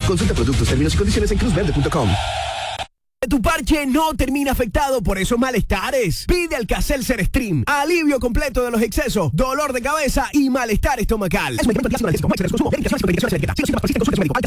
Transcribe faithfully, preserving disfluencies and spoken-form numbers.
Consulta productos, términos y condiciones en cruz verde punto com. Tu parche no termina afectado por esos malestares. Pide Alka-Seltzer Stream. Alivio completo de los excesos, dolor de cabeza y malestar estomacal. Es un medicamento antiácido analgésico. No hay consumo. Medicación y medicaciones etiqueta. Si no síntomas persisten, consulte a su médico.